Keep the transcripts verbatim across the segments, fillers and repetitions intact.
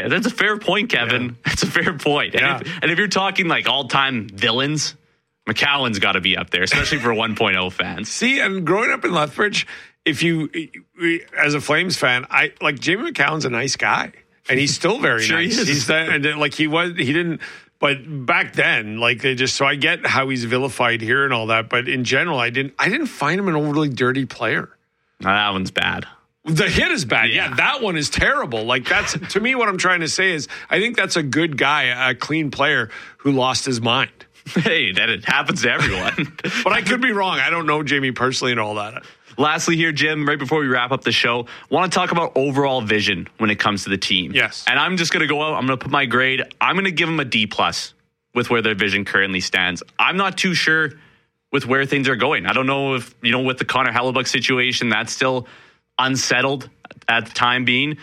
Yeah, that's a fair point, Kevin. Yeah. That's a fair point. Yeah. And, if, and if you're talking like all-time villains, McCallum's got to be up there, especially for one point oh fans. See, and growing up in Lethbridge, if you, as a Flames fan, I like Jamie McCallum's a nice guy, and he's still very sure nice. He is. He's that, and like he was, he didn't. But back then, like they just so I get how he's vilified here and all that. But in general, I didn't. I didn't find him an overly dirty player. No, that one's bad. The hit is bad. Yeah. Yeah, that one is terrible. Like that's to me what I'm trying to say is I think that's a good guy, a clean player who lost his mind. Hey, that it happens to everyone. But I could be wrong. I don't know Jamie personally and all that. Lastly here, Jim, right before we wrap up the show, want to talk about overall vision when it comes to the team. Yes. And I'm just going to go out. I'm going to put my grade. I'm going to give them a D plus with where their vision currently stands. I'm not too sure with where things are going. I don't know if, you know, with the Connor Hellebuyck situation, that's still unsettled at the time being.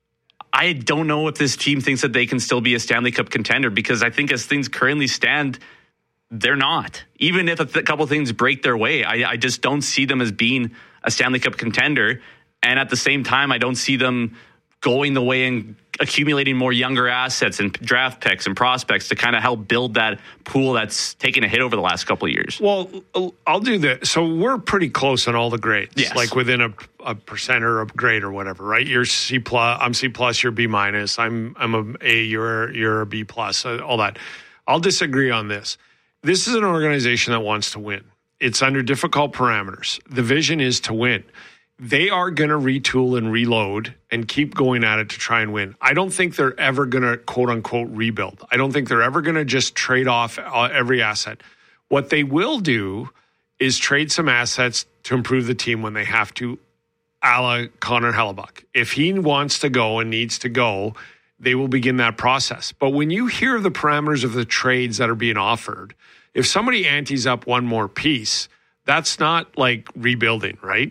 I don't know if this team thinks that they can still be a Stanley Cup contender, because I think as things currently stand, they're not. Even if a th- couple things break their way, I, I just don't see them as being a Stanley Cup contender. And at the same time, I don't see them going the way and accumulating more younger assets and draft picks and prospects to kind of help build that pool that's taken a hit over the last couple of years. Well, I'll do that. So we're pretty close on all the grades, yes. like within a, a percent or a grade or whatever, right? You're C plus, I'm C plus, you're B minus, I'm I'm a A, you're you're a B plus, all that. I'll disagree on this. This is an organization that wants to win. It's under difficult parameters. The vision is to win. They are going to retool and reload and keep going at it to try and win. I don't think they're ever going to, quote unquote, rebuild. I don't think they're ever going to just trade off every asset. What they will do is trade some assets to improve the team when they have to, a la Connor Hellebuyck. If he wants to go and needs to go, they will begin that process. But when you hear the parameters of the trades that are being offered, if somebody antes up one more piece, that's not like rebuilding, right?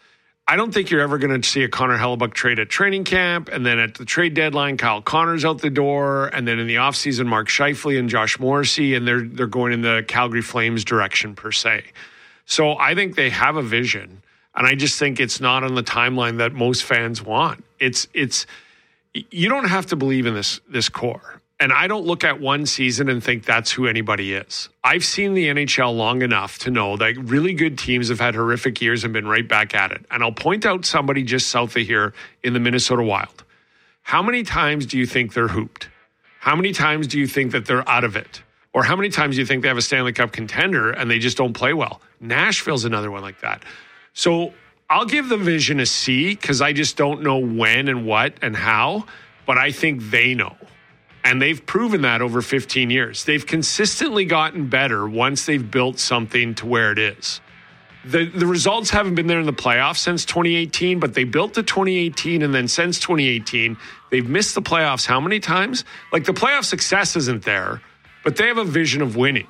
I don't think you're ever going to see a Connor Hellebuyck trade at training camp, and then at the trade deadline, Kyle Connor's out the door, and then in the offseason, Mark Scheifele and Josh Morrissey, and they're they're going in the Calgary Flames direction per se. So I think they have a vision, and I just think it's not on the timeline that most fans want. It's it's you don't have to believe in this this core. And I don't look at one season and think that's who anybody is. I've seen the N H L long enough to know that really good teams have had horrific years and been right back at it. And I'll point out somebody just south of here in the Minnesota Wild. How many times do you think they're hooped? How many times do you think that they're out of it? Or how many times do you think they have a Stanley Cup contender and they just don't play well? Nashville's another one like that. So I'll give the vision a C because I just don't know when and what and how, but I think they know. And they've proven that over fifteen years. They've consistently gotten better once they've built something to where it is. The the results haven't been there in the playoffs since twenty eighteen, but they built to twenty eighteen, and then since twenty eighteen, they've missed the playoffs how many times? Like the playoff success isn't there, but they have a vision of winning.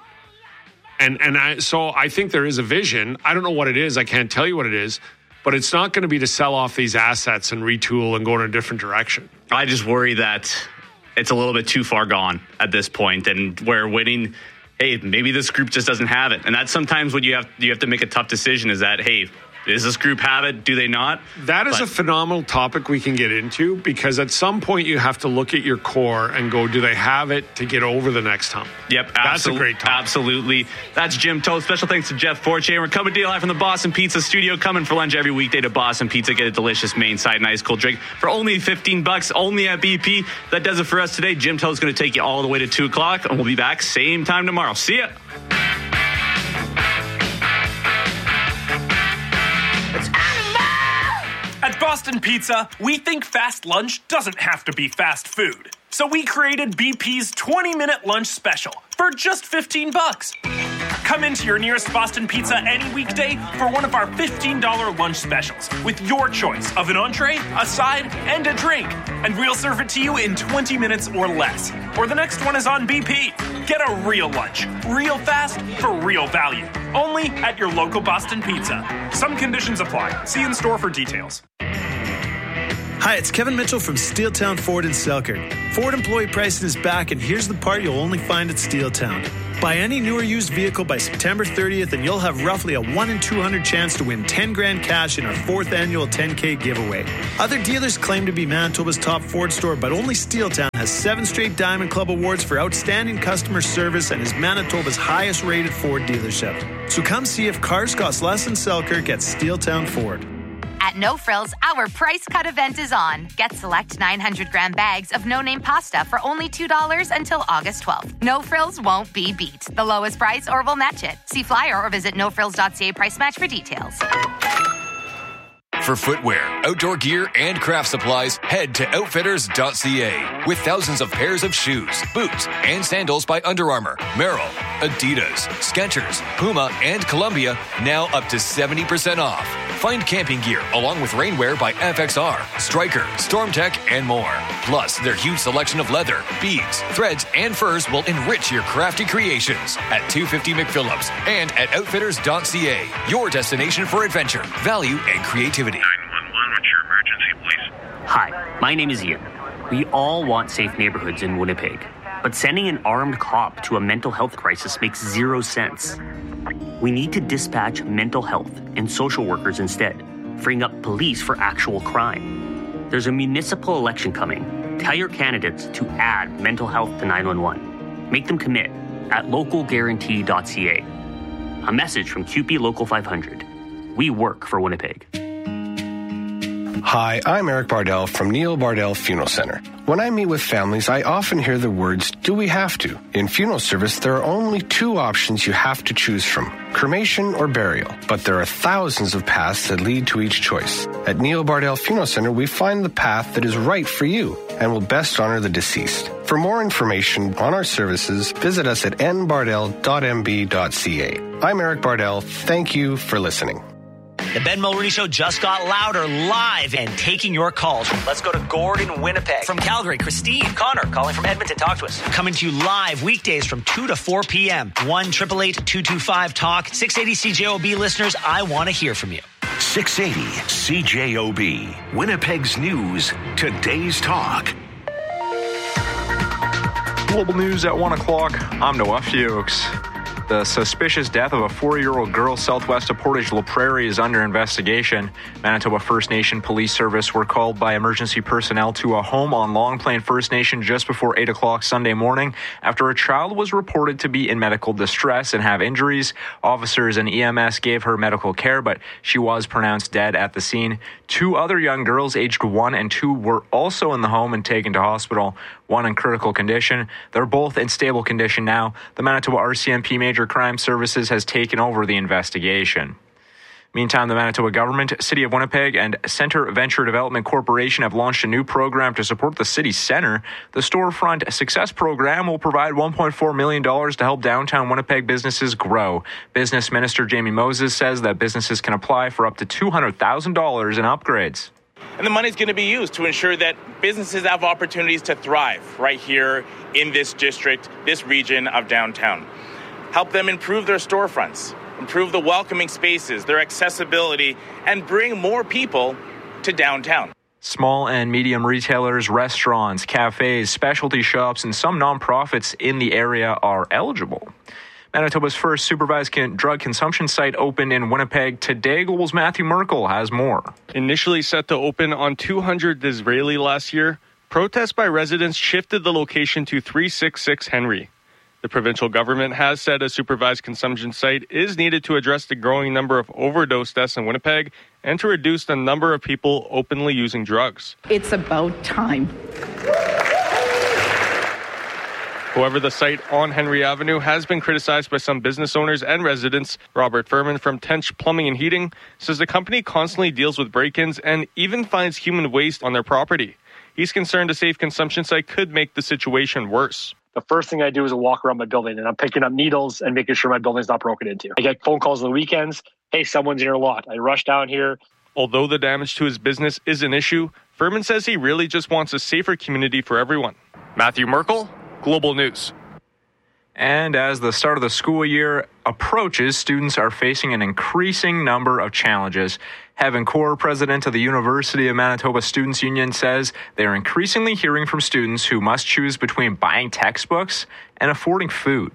And and I, so I think there is a vision. I don't know what it is. I can't tell you what it is, but it's not going to be to sell off these assets and retool and go in a different direction. I just worry that it's a little bit too far gone at this point, and where winning, hey, maybe this group just doesn't have it. And that's sometimes what you have you have to make a tough decision is that, hey, does this group have it? Do they not? That is but, a phenomenal topic we can get into, because at some point you have to look at your core and go, do they have it to get over the next hump? Yep. That's a great topic. Absolutely. That's Jim Toth. Special thanks to Jeff Fortier. We're coming to you live from the Boston Pizza studio, coming for lunch every weekday to Boston Pizza. Get a delicious main side and ice cold drink for only fifteen bucks, only at B P. That does it for us today. Jim Toth's going to take you all the way to two o'clock, and we'll be back same time tomorrow. See ya. At Boston Pizza, we think fast lunch doesn't have to be fast food. So we created B P's twenty-minute lunch special for just fifteen bucks. Come into your nearest Boston Pizza any weekday for one of our fifteen dollars lunch specials with your choice of an entree, a side, and a drink. And we'll serve it to you in twenty minutes or less. Or the next one is on B P. Get a real lunch, real fast, for real value. Only at your local Boston Pizza. Some conditions apply. See in store for details. Hi, it's Kevin Mitchell from Steeltown Ford in Selkirk. Ford employee pricing is back, and here's the part you'll only find at Steeltown. Buy any new or used vehicle by September thirtieth and you'll have roughly a one in two hundred chance to win ten grand cash in our fourth annual ten K giveaway. Other dealers claim to be Manitoba's top Ford store, but only Steeltown has seven straight Diamond Club awards for outstanding customer service and is Manitoba's highest rated Ford dealership. So come see if cars cost less in Selkirk at Steeltown Ford. At No Frills, our price cut event is on. Get select nine hundred gram bags of no-name pasta for only two dollars until August twelfth. No Frills won't be beat. The lowest price or we'll match it. See flyer or visit no frills dot c a price match for details. For footwear, outdoor gear, and craft supplies, head to outfitters dot c a. With thousands of pairs of shoes, boots, and sandals by Under Armour, Merrell, Adidas, Skechers, Puma, and Columbia, now up to seventy percent off. Find camping gear along with rainwear by F X R, Stryker, StormTech, and more. Plus, their huge selection of leather, beads, threads, and furs will enrich your crafty creations at two fifty McPhillips and at outfitters dot c a. Your destination for adventure, value, and creativity. nine one one, what's your emergency, please? Hi, my name is Ian. We all want safe neighborhoods in Winnipeg, but sending an armed cop to a mental health crisis makes zero sense. We need to dispatch mental health and social workers instead, freeing up police for actual crime. There's a municipal election coming. Tell your candidates to add mental health to nine one one. Make them commit at local guarantee dot c a. A message from Q P Local five hundred. We work for Winnipeg. Hi, I'm Eric Bardell from Neil Bardell Funeral Center. When I meet with families, I often hear the words, do we have to? In funeral service, there are only two options you have to choose from, cremation or burial. But there are thousands of paths that lead to each choice. At Neil Bardell Funeral Center, we find the path that is right for you and will best honor the deceased. For more information on our services, visit us at n bardell dot m b dot c a. I'm Eric Bardell. Thank you for listening. The Ben Mulroney Show just got louder, live, and taking your calls. Let's go to Gordon, Winnipeg. From Calgary, Christine. Connor, calling from Edmonton. Talk to us. Coming to you live weekdays from two to four p.m. one eight eight eight, two two five, talk. six eighty C J O B listeners, I want to hear from you. six eighty C J O B. Winnipeg's News. Today's Talk. Global news at one o'clock. I'm Noah Fuchs. The suspicious death of a four-year-old girl southwest of Portage La Prairie is under investigation. Manitoba First Nation Police Service were called by emergency personnel to a home on Long Plain First Nation just before eight o'clock Sunday morning after a child was reported to be in medical distress and have injuries. Officers and E M S gave her medical care, but she was pronounced dead at the scene. Two other young girls, aged one and two, were also in the home and taken to hospital, one in critical condition. They're both in stable condition now. The Manitoba R C M P Major Crime Services has taken over the investigation. Meantime, the Manitoba government, City of Winnipeg, and Centre Venture Development Corporation have launched a new program to support the city centre. The Storefront Success Program will provide one point four million dollars to help downtown Winnipeg businesses grow. Business Minister Jamie Moses says that businesses can apply for up to two hundred thousand dollars in upgrades. And the money's going to be used to ensure that businesses have opportunities to thrive right here in this district, this region of downtown. Help them improve their storefronts, improve the welcoming spaces, their accessibility, and bring more people to downtown. Small and medium retailers, restaurants, cafes, specialty shops, and some nonprofits in the area are eligible. Manitoba's first supervised con- drug consumption site opened in Winnipeg today. Global's Matthew Merkel has more. Initially set to open on two hundred Disraeli last year, protests by residents shifted the location to three sixty-six Henry. The provincial government has said a supervised consumption site is needed to address the growing number of overdose deaths in Winnipeg and to reduce the number of people openly using drugs. It's about time. However, the site on Henry Avenue has been criticized by some business owners and residents. Robert Furman from Tench Plumbing and Heating says the company constantly deals with break-ins and even finds human waste on their property. He's concerned a safe consumption site could make the situation worse. The first thing I do is a walk around my building, and I'm picking up needles and making sure my building's not broken into. I get phone calls on the weekends. Hey, someone's in your lot. I rush down here. Although the damage to his business is an issue, Furman says he really just wants a safer community for everyone. Matthew Merkel, Global News. And as the start of the school year approaches, students are facing an increasing number of challenges. Heaven Kaur, president of the University of Manitoba Students' Union, says they are increasingly hearing from students who must choose between buying textbooks and affording food.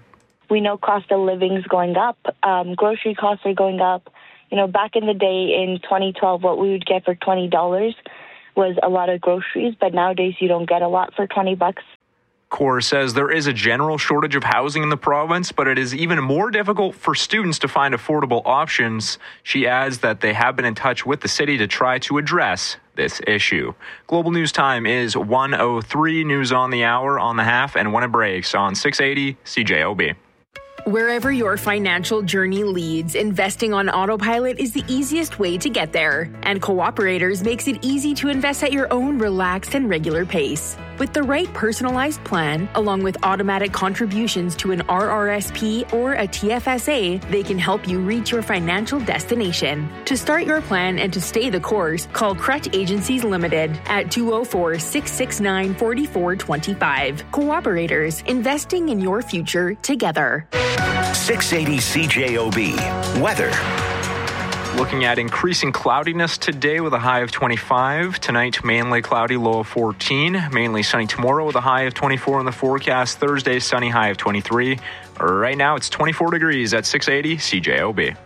We know cost of living's going up. Um, grocery costs are going up. You know, back in the day in twenty twelve, what we would get for twenty dollars was a lot of groceries, but nowadays you don't get a lot for twenty bucks. Kaur says there is a general shortage of housing in the province, but it is even more difficult for students to find affordable options. She adds that they have been in touch with the city to try to address this issue. Global News Time is one oh three, news on the hour, on the half, and when it breaks on six eighty C J O B. Wherever your financial journey leads, investing on autopilot is the easiest way to get there. And Cooperators makes it easy to invest at your own relaxed and regular pace. With the right personalized plan, along with automatic contributions to an R R S P or a T F S A, they can help you reach your financial destination. To start your plan and to stay the course, call Crutch Agencies Limited at two oh four, six six nine, four four two five. Cooperators, investing in your future together. six eighty C J O B. Weather. Looking at increasing cloudiness today with a high of twenty-five. Tonight, mainly cloudy, low of fourteen. Mainly sunny tomorrow with a high of twenty-four in the forecast. Thursday, sunny, high of twenty-three. Right now, it's twenty-four degrees at six eighty C J O B.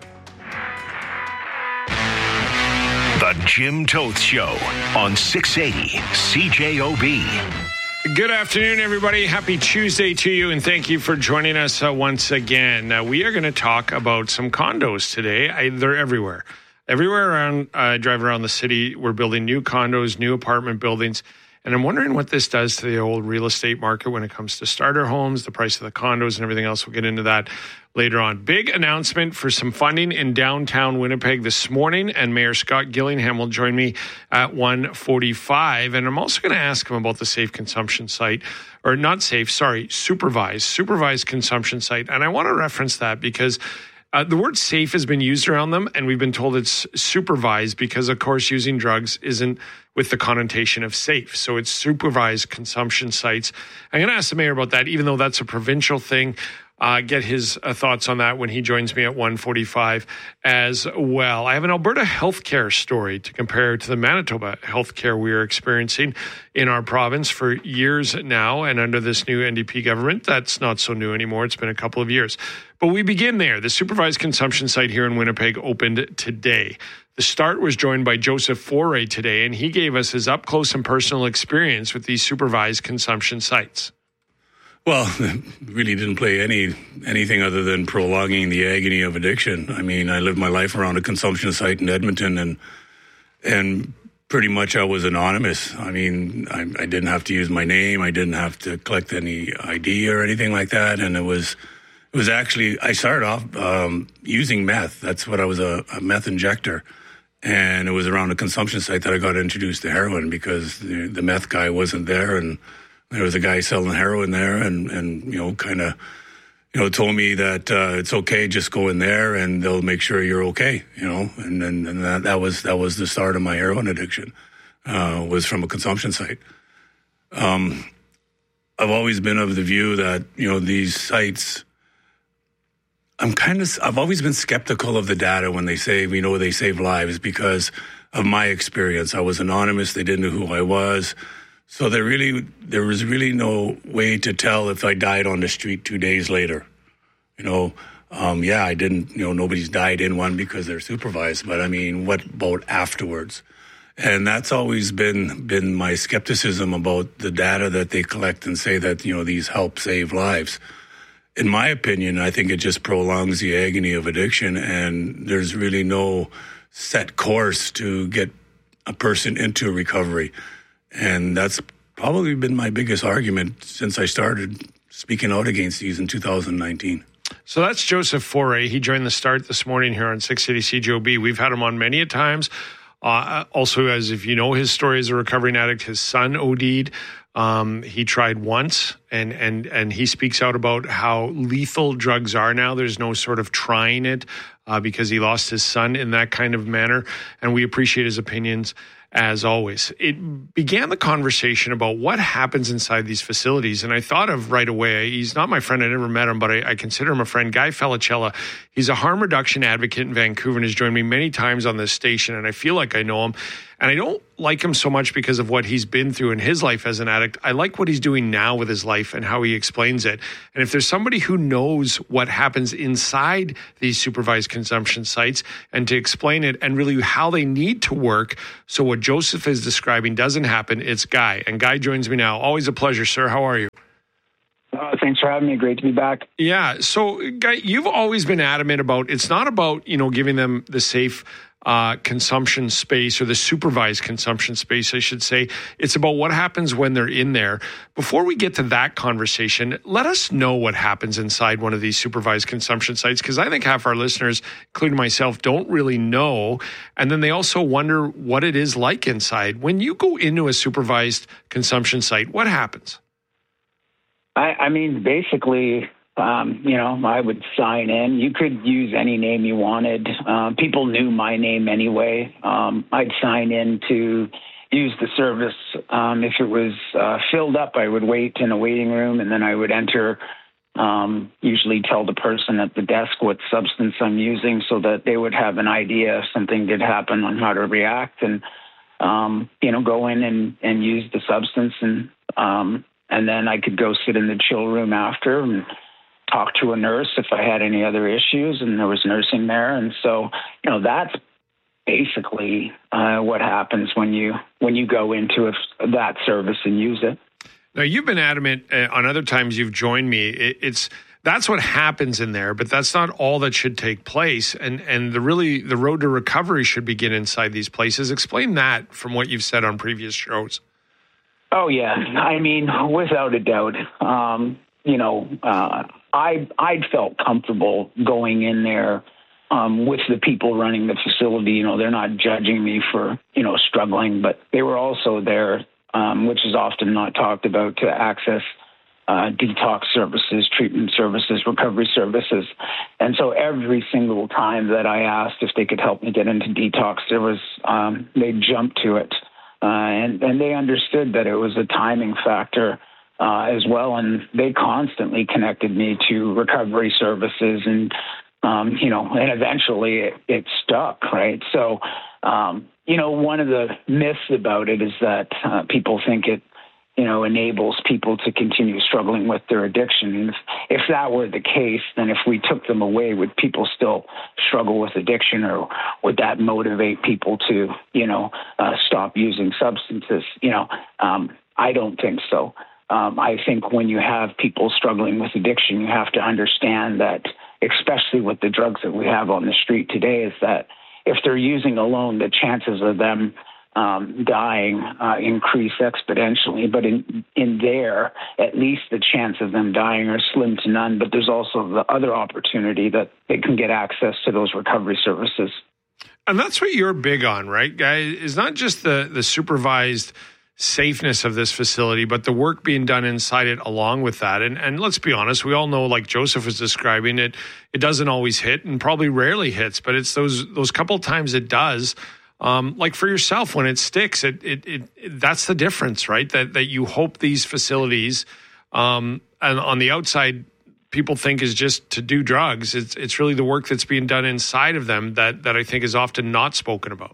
The Jim Toth Show on six eighty C J O B. Good afternoon, everybody. Happy Tuesday to you, and thank you for joining us uh, once again. Uh, we are going to talk about some condos today. I, they're everywhere. Everywhere around, I uh, drive around the city, we're building new condos, new apartment buildings, and I'm wondering what this does to the old real estate market when it comes to starter homes, the price of the condos, and everything else. We'll get into that later on. Big announcement for some funding in downtown Winnipeg this morning, and Mayor Scott Gillingham will join me at one forty-five. And I'm also going to ask him about the safe consumption site, or not safe, sorry, supervised, supervised consumption site. And I want to reference that because uh, the word safe has been used around them, and we've been told it's supervised because, of course, using drugs isn't with the connotation of safe. So it's supervised consumption sites. I'm going to ask the mayor about that, even though that's a provincial thing. Uh, get his uh, thoughts on that when he joins me at one forty-five as well. I have an Alberta healthcare story to compare to the Manitoba healthcare we are experiencing in our province for years now. And under this new N D P government, that's not so new anymore. It's been a couple of years. But we begin there. The supervised consumption site here in Winnipeg opened today. The start was joined by Joseph Foray today, and he gave us his up-close and personal experience with these supervised consumption sites. Well, really didn't play any anything other than prolonging the agony of addiction. I mean, I lived my life around a consumption site in Edmonton, and and pretty much I was anonymous. I mean, I, I didn't have to use my name. I didn't have to collect any I D or anything like that. And it was it was actually, I started off um, using meth. That's what I was, a, a meth injector. And it was around a consumption site that I got introduced to heroin because the, the meth guy wasn't there, and there was a guy selling heroin there, and, and you know, kind of, you know, told me that uh, it's okay, just go in there and they'll make sure you're okay, you know. And and, and that, that was that was the start of my heroin addiction, uh, was from a consumption site. Um, I've always been of the view that, you know, these sites, I'm kind of, I've always been skeptical of the data when they say, we know they save lives, because of my experience. I was anonymous. They didn't know who I was. So there really, there was really no way to tell if I died on the street two days later. You know, um, yeah, I didn't, you know, nobody's died in one because they're supervised, but I mean, what about afterwards? And that's always been, been my skepticism about the data that they collect and say that, you know, these help save lives. In my opinion, I think it just prolongs the agony of addiction, and there's really no set course to get a person into recovery. And that's probably been my biggest argument since I started speaking out against these in two thousand nineteen. So that's Joseph Foray. He joined the start this morning here on six eighty C J O B. We've had him on many a times. Uh, also, as if you know his story as a recovering addict, his son O D'd. Um, he tried once, and, and, and he speaks out about how lethal drugs are now. There's no sort of trying it uh, because he lost his son in that kind of manner. And we appreciate his opinions as always. It began the conversation about what happens inside these facilities. And I thought of right away, he's not my friend, I never met him, but I, I consider him a friend, Guy Felicella. He's a harm reduction advocate in Vancouver and has joined me many times on this station, and I feel like I know him. And I don't like him so much because of what he's been through in his life as an addict. I like what he's doing now with his life and how he explains it. And if there's somebody who knows what happens inside these supervised consumption sites and to explain it and really how they need to work so what Joseph is describing doesn't happen, it's Guy. And Guy joins me now. Always a pleasure, sir. How are you? Uh, thanks for having me. Great to be back. Yeah. So, Guy, you've always been adamant about, it's not about, you know, giving them the safe uh, consumption space or the supervised consumption space, I should say. It's about what happens when they're in there. Before we get to that conversation, let us know what happens inside one of these supervised consumption sites, because I think half our listeners, including myself, don't really know. And then they also wonder what it is like inside. When you go into a supervised consumption site, what happens? I, I mean, basically, um, you know, I would sign in. You could use any name you wanted. Uh, people knew my name anyway. Um, I'd sign in to use the service. Um, if it was uh, filled up, I would wait in a waiting room, and then I would enter, um, usually tell the person at the desk what substance I'm using so that they would have an idea if something did happen on how to react, and, um, you know, go in and, and use the substance. And um And then I could go sit in the chill room after and talk to a nurse if I had any other issues, and there was nursing there. And so, you know, that's basically uh, what happens when you when you go into a, that service and use it. Now, you've been adamant uh, on other times you've joined me. It, it's that's what happens in there, but that's not all that should take place. And and the really the road to recovery should begin inside these places. Explain that from what you've said on previous shows. Oh, yeah. I mean, without a doubt, um, you know, uh, I, I'd felt comfortable going in there um, with the people running the facility. You know, they're not judging me for, you know, struggling, but they were also there, um, which is often not talked about, to access uh, detox services, treatment services, recovery services. And so every single time that I asked if they could help me get into detox, there was, um, they jumped to it. Uh, and, and they understood that it was a timing factor uh, as well. And they constantly connected me to recovery services, and, um, you know, and eventually it, it stuck, right? So, um, you know, one of the myths about it is that uh, people think it, you know, enables people to continue struggling with their addiction. And if, if that were the case, then if we took them away, would people still struggle with addiction, or would that motivate people to, you know, uh, stop using substances? You know, um, I don't think so. Um, I think when you have people struggling with addiction, you have to understand that, especially with the drugs that we have on the street today, is that if they're using alone, the chances of them Um, dying uh, increase exponentially, but in in there, at least the chance of them dying are slim to none. But there's also the other opportunity that they can get access to those recovery services. And that's what you're big on, right, guys? Is not just the the supervised safeness of this facility, but the work being done inside it along with that. And and let's be honest, we all know, like Joseph was describing it, it doesn't always hit, and probably rarely hits, but it's those those couple times it does. Um, like for yourself, when it sticks, it, it, it, it that's the difference, right? That that you hope these facilities, um, and on the outside, people think is just to do drugs. It's it's really the work that's being done inside of them that that I think is often not spoken about.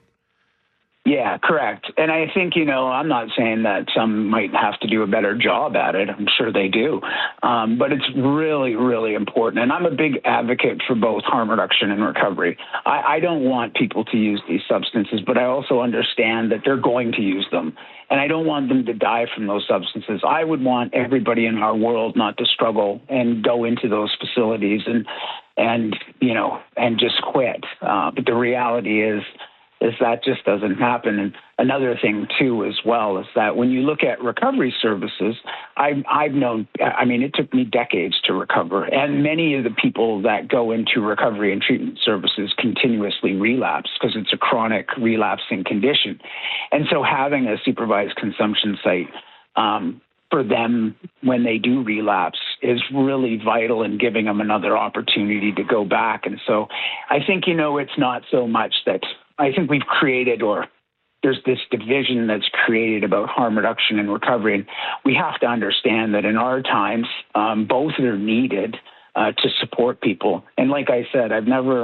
Yeah, correct. And I think, you know, I'm not saying that some might have to do a better job at it. I'm sure they do. Um, but it's really, really important. And I'm a big advocate for both harm reduction and recovery. I, I don't want people to use these substances, but I also understand that they're going to use them. And I don't want them to die from those substances. I would want everybody in our world not to struggle and go into those facilities and, and you know, and just quit. Uh, but the reality is, is that just doesn't happen. And another thing, too, as well, is that when you look at recovery services, I, I've known, I mean, it took me decades to recover. And many of the people that go into recovery and treatment services continuously relapse because it's a chronic relapsing condition. And so having a supervised consumption site um, for them when they do relapse is really vital in giving them another opportunity to go back. And so I think, you know, it's not so much that I think we've created, or there's this division that's created about harm reduction and recovery. And we have to understand that in our times, um, both are needed uh, to support people. And like I said, I've never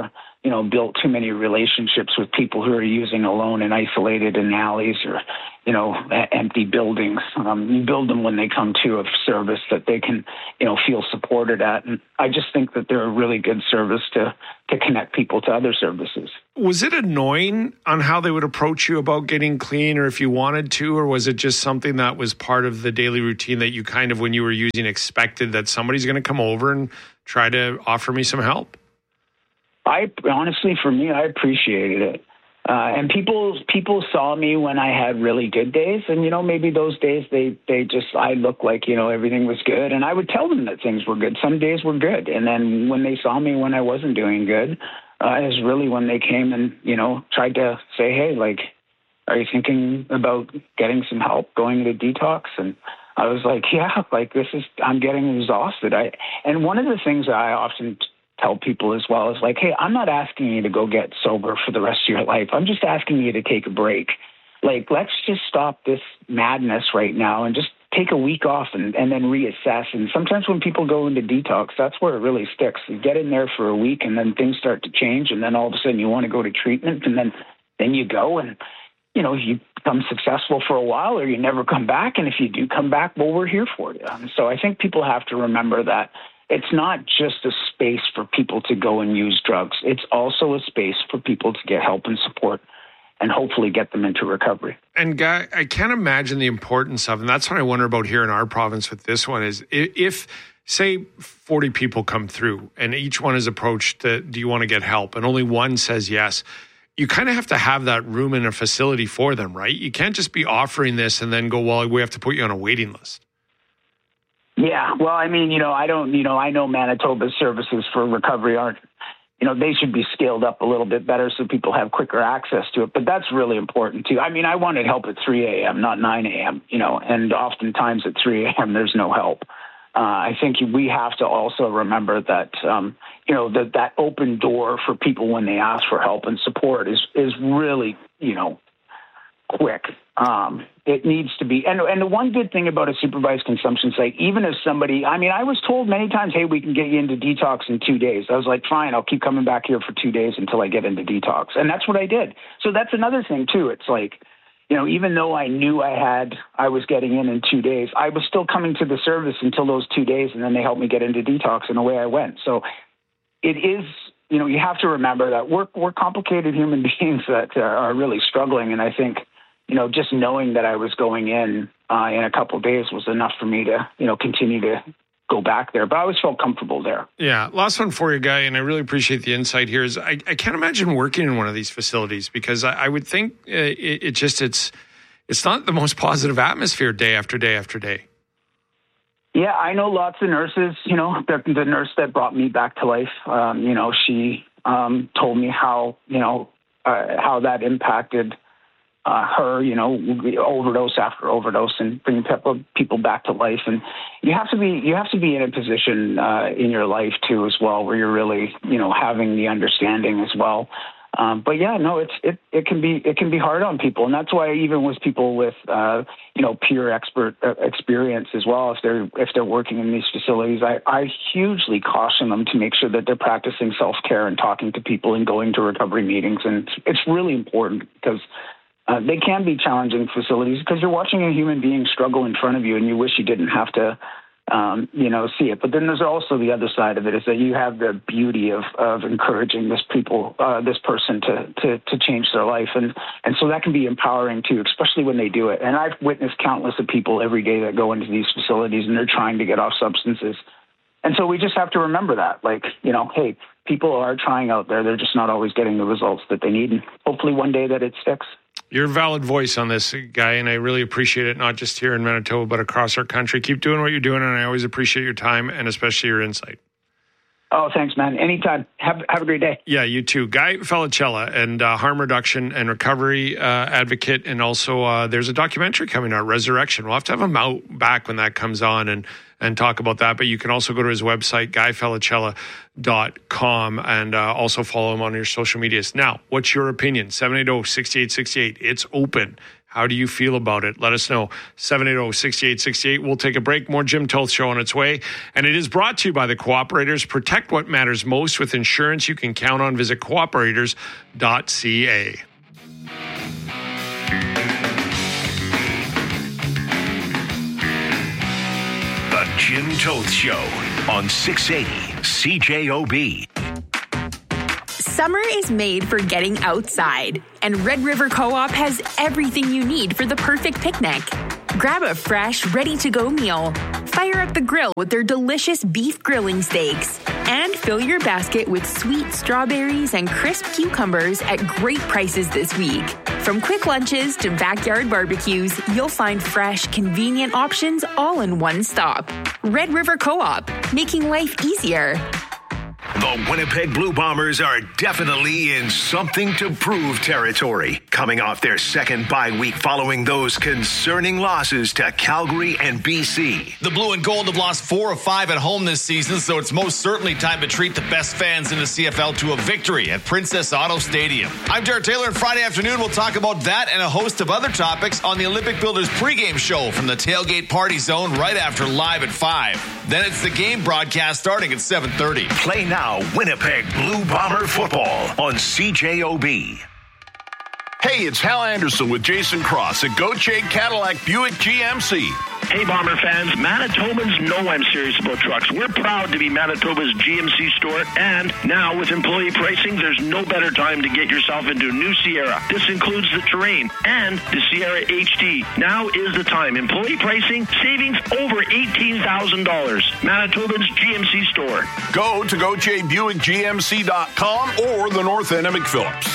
you know, built too many relationships with people who are using alone and isolated in alleys or, you know, empty buildings. Um, you build them when they come to a service that they can, you know, feel supported at. And I just think that they're a really good service to, to connect people to other services. Was it annoying on how they would approach you about getting clean, or if you wanted to, or was it just something that was part of the daily routine that you kind of, when you were using, expected that somebody's going to come over and try to offer me some help? I honestly, for me, I appreciated it. Uh, and people people saw me when I had really good days. And, you know, maybe those days they, they just, I looked like, you know, everything was good. And I would tell them that things were good. Some days were good. And then when they saw me when I wasn't doing good, uh, it was really when they came and, you know, tried to say, hey, like, are you thinking about getting some help, going to detox? And I was like, yeah, like this is, I'm getting exhausted. I And one of the things that I often tell people as well is like, hey, I'm not asking you to go get sober for the rest of your life. I'm just asking you to take a break. Like, let's just stop this madness right now and just take a week off and, and then reassess. And sometimes when people go into detox, that's where it really sticks. You get in there for a week and then things start to change. And then all of a sudden you want to go to treatment, and then, then you go and, you know, you become successful for a while, or you never come back. And if you do come back, well, we're here for you. And so I think people have to remember that it's not just a space for people to go and use drugs. It's also a space for people to get help and support and hopefully get them into recovery. And Guy, I can't imagine the importance of, and that's what I wonder about here in our province with this one, is if, say, forty people come through and each one is approached, to, do you want to get help? And only one says yes. You kind of have to have that room in a facility for them, right? You can't just be offering this and then go, well, we have to put you on a waiting list. Yeah, well, I mean, you know, I don't, you know, I know Manitoba's services for recovery aren't, you know, they should be scaled up a little bit better so people have quicker access to it. But that's really important too. I mean, I wanted help at three a.m., not nine a.m., you know, and oftentimes at three a.m. there's no help. Uh, I think we have to also remember that, um, you know, that that open door for people when they ask for help and support is, is really, you know, quick. Um, it needs to be. And, and the one good thing about a supervised consumption site, even if somebody, I mean, I was told many times, hey, we can get you into detox in two days. I was like, fine, I'll keep coming back here for two days until I get into detox. And that's what I did. So that's another thing too. It's like, you know, even though I knew I had, I was getting in in two days, I was still coming to the service until those two days. And then they helped me get into detox, and away I went. So it is, you know, you have to remember that we're, we're complicated human beings that uh, are really struggling. And I think, you know, just knowing that I was going in uh, in a couple of days was enough for me to, you know, continue to go back there. But I always felt comfortable there. Yeah. Last one for you, Guy, and I really appreciate the insight here, is I, I can't imagine working in one of these facilities, because I, I would think uh, it, it just, it's, it's not the most positive atmosphere day after day after day. Yeah, I know lots of nurses, you know, the, the nurse that brought me back to life, um, you know, she um, told me how, you know, uh, how that impacted Uh, her, you know, overdose after overdose, and bringing people people back to life. And you have to be you have to be in a position uh, in your life too, as well, where you're really, you know, having the understanding as well. Um, but yeah, no, it's it it can be it can be hard on people, and that's why even with people with uh, you know peer expert uh, experience as well, if they're if they're working in these facilities, I, I hugely caution them to make sure that they're practicing self care and talking to people and going to recovery meetings, and it's, it's really important, because Uh, they can be challenging facilities because you're watching a human being struggle in front of you, and you wish you didn't have to, um, you know, see it. But then there's also the other side of it, is that you have the beauty of, of encouraging this people, uh, this person to, to to change their life, and and so that can be empowering too, especially when they do it. And I've witnessed countless of people every day that go into these facilities and they're trying to get off substances. And so we just have to remember that, like, you know, hey, people are trying out there. They're just not always getting the results that they need. And hopefully one day that it sticks. You're a valid voice on this, Guy, and I really appreciate it, not just here in Manitoba, but across our country. Keep doing what you're doing, and I always appreciate your time and especially your insight. Oh, thanks, man. Anytime. Have, have a great day. Yeah, you too. Guy Felicella, and uh, harm reduction and recovery uh, advocate, and also uh, there's a documentary coming out, Resurrection. We'll have to have him out back when that comes on and and talk about that. But you can also go to his website, guy felicella dot com, and uh, also follow him on your social medias. Now, what's your opinion? seven eight zero, six eight six eight. It's open. How do you feel about it? Let us know. seven eight zero, six eight six eight. We'll take a break. More Jim Toth Show on its way. And it is brought to you by the Cooperators. Protect what matters most with insurance you can count on. Visit cooperators dot c a. The Jim Toth Show on six eighty C J O B. Summer is made for getting outside, and Red River Co-op has everything you need for the perfect picnic. Grab a fresh, ready-to-go meal, fire up the grill with their delicious beef grilling steaks, and fill your basket with sweet strawberries and crisp cucumbers at great prices this week. From quick lunches to backyard barbecues, you'll find fresh, convenient options all in one stop. Red River Co-op, making life easier. The Winnipeg Blue Bombers are definitely in something to prove territory, coming off their second bye week following those concerning losses to Calgary and B C. The Blue and Gold have lost four of five at home this season, so it's most certainly time to treat the best fans in the C F L to a victory at Princess Auto Stadium. I'm Jared Taylor, and Friday afternoon we'll talk about that and a host of other topics on the Olympic Builders pregame show from the Tailgate Party Zone right after Live at five. Then it's the game broadcast starting at seven thirty. Play now. Winnipeg Blue Bomber football on C J O B. Hey, it's Hal Anderson with Jason Cross at Gauthier Cadillac Buick G M C. Hey, Bomber fans, Manitobans know I'm serious about trucks. We're proud to be Manitoba's G M C store, and now with employee pricing, there's no better time to get yourself into a new Sierra. This includes the Terrain and the Sierra H D. Now is the time. Employee pricing, savings over eighteen thousand dollars. Manitoba's G M C store. Go to Gauthier Buick G M C dot com or the North End of McPhillips.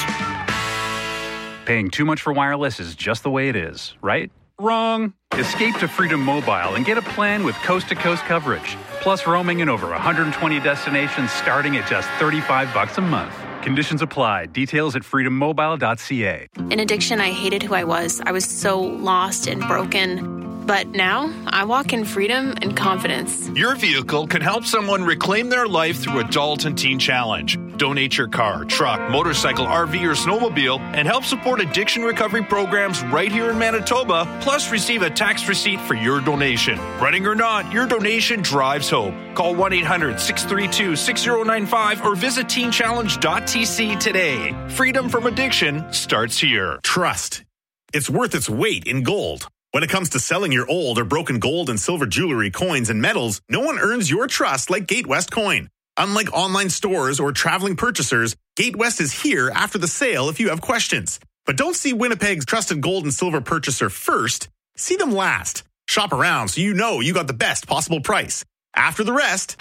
Paying too much for wireless is just the way it is, right? Wrong. Escape to Freedom Mobile and get a plan with coast-to-coast coverage, plus roaming in over one hundred twenty destinations starting at just thirty-five bucks a month. Conditions apply. Details at freedom mobile dot c a. In addiction, I hated who I was. I was so lost and broken. But now, I walk in freedom and confidence. Your vehicle can help someone reclaim their life through Adult and Teen Challenge. Donate your car, truck, motorcycle, R V, or snowmobile and help support addiction recovery programs right here in Manitoba, plus receive a tax receipt for your donation. Running or not, your donation drives hope. Call one eight hundred, six three two, six zero nine five or visit teen challenge dot t c today. Freedom from addiction starts here. Trust. It's worth its weight in gold. When it comes to selling your old or broken gold and silver jewelry, coins, and metals, no one earns your trust like GateWest Coin. Unlike online stores or traveling purchasers, GateWest is here after the sale if you have questions. But don't see Winnipeg's trusted gold and silver purchaser first. See them last. Shop around so you know you got the best possible price. After the rest,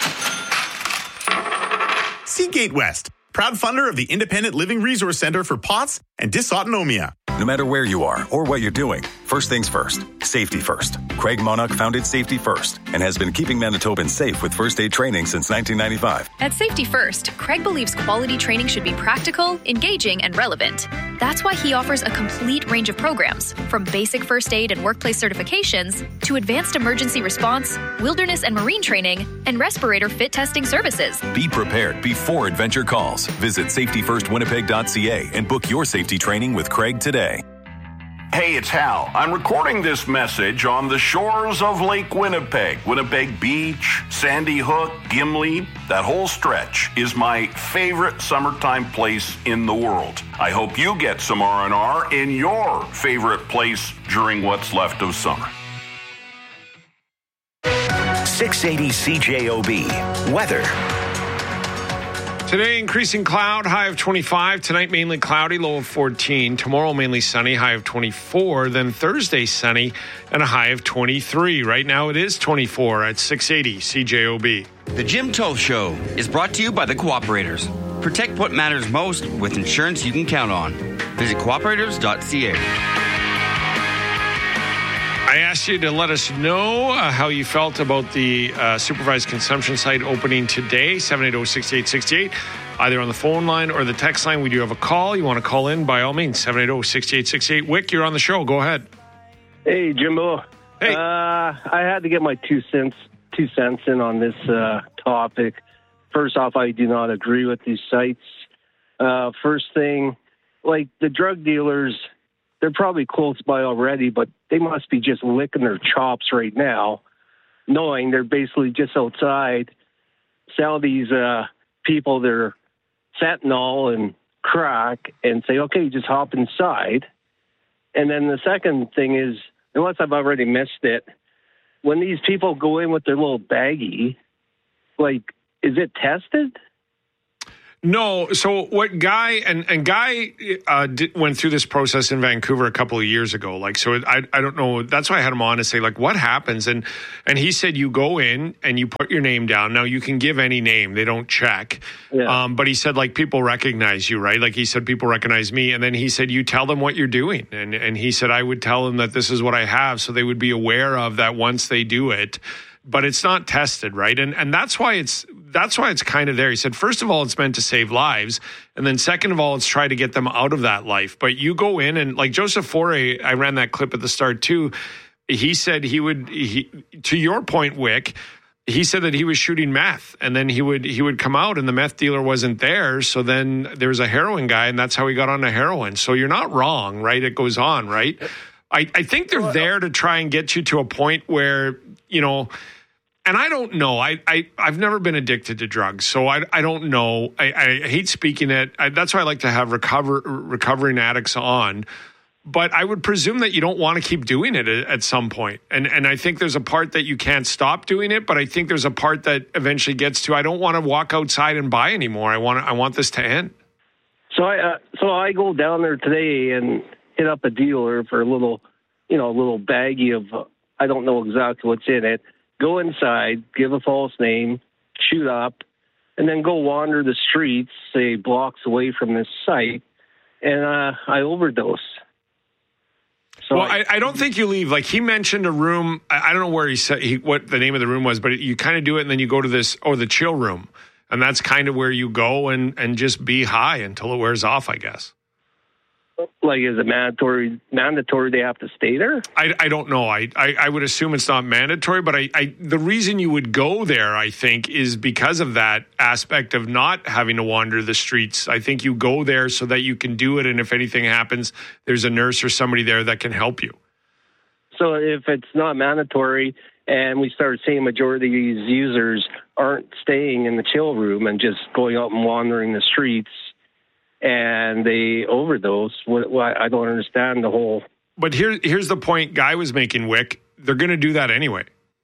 see GateWest, proud funder of the Independent Living Resource Center for P O T S and Dysautonomia. No matter where you are or what you're doing, first things first, safety first. Craig Monarch founded Safety First and has been keeping Manitobans safe with first aid training since nineteen ninety-five. At Safety First, Craig believes quality training should be practical, engaging, and relevant. That's why he offers a complete range of programs, from basic first aid and workplace certifications to advanced emergency response, wilderness and marine training, and respirator fit testing services. Be prepared before adventure calls. Visit safety first winnipeg dot c a and book your safety training with Craig today. Hey, it's Hal. I'm recording this message on the shores of Lake Winnipeg. Winnipeg Beach, Sandy Hook, Gimli, that whole stretch is my favorite summertime place in the world. I hope you get some R and R in your favorite place during what's left of summer. six eighty C J O B. Weather. Today, increasing cloud, high of twenty-five. Tonight, mainly cloudy, low of fourteen. Tomorrow, mainly sunny, high of twenty-four. Then Thursday, sunny, and a high of twenty-three. Right now, it is twenty-four at six eighty C J O B. The Jim Toth Show is brought to you by the Cooperators. Protect what matters most with insurance you can count on. Visit cooperators dot c a. I asked you to let us know uh, how you felt about the uh, supervised consumption site opening today, seven eight zero, six eight six eight, either on the phone line or the text line. We do have a call. You want to call in, by all means, seven eight zero, six eight six eight. Wick, you're on the show. Go ahead. Hey, Jimbo. Hey. Uh, I had to get my two cents, two cents in on this uh, topic. First off, I do not agree with these sites. Uh, first thing, like the drug dealers they're probably close by already, but they must be just licking their chops right now, knowing they're basically just outside, sell these uh, people their fentanyl and crack and say, okay, just hop inside. And then the second thing is, unless I've already missed it, when these people go in with their little baggie, like, is it tested? No. So what Guy and, and Guy uh, did, went through this process in Vancouver a couple of years ago. Like, so it, I I don't know. That's why I had him on to say, like, what happens? And and he said you go in and you put your name down. Now you can give any name; they don't check. Yeah. Um, but he said, like, people recognize you, right? Like he said, people recognize me. And then he said, you tell them what you're doing. And and he said, I would tell them that this is what I have, so they would be aware of that once they do it. But it's not tested, right? And and that's why it's that's why it's kind of there. He said, first of all, it's meant to save lives, and then second of all, it's try to get them out of that life. But you go in and, like Joseph Foray, I ran that clip at the start too. He said he would. He, to your point, Wick, he said that he was shooting meth, and then he would he would come out, and the meth dealer wasn't there. So then there was a heroin guy, and that's how he got onto heroin. So you're not wrong, right? It goes on, right? I, I think they're there to try and get you to a point where, you know. And I don't know. I, I, I've never been addicted to drugs, so I, I don't know. I, I hate speaking it. I, that's why I like to have recover, recovering addicts on. But I would presume that you don't want to keep doing it at, at some point. And and I think there's a part that you can't stop doing it, but I think there's a part that eventually gets to, I don't want to walk outside and buy anymore. I want I want this to end. So I uh, so I go down there today and hit up a dealer for a little, you know, a little baggie of, uh, I don't know exactly what's in it. Go inside, give a false name, shoot up, and then go wander the streets, say blocks away from this site, and uh, I overdose. So well, I, I don't think you leave. Like he mentioned a room. I, I don't know where he said he, what the name of the room was, but you kind of do it, and then you go to this or the chill room, and that's kind of where you go and and just be high until it wears off, I guess. Like, is it mandatory? Mandatory they have to stay there? I, I don't know. I, I, I would assume it's not mandatory, but I, I the reason you would go there, I think, is because of that aspect of not having to wander the streets. I think you go there so that you can do it, and if anything happens, there's a nurse or somebody there that can help you. So if it's not mandatory, and we start seeing majority of these users aren't staying in the chill room and just going out and wandering the streets, and they overdose, what, what, I don't understand the whole. But here, here's the point Guy was making, Wick. They're going to do that anyway.